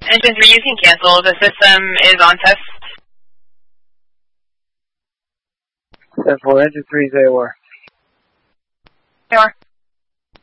Engine 3, you can cancel. The system is on test. 10-4, engine 3's AOR. AOR.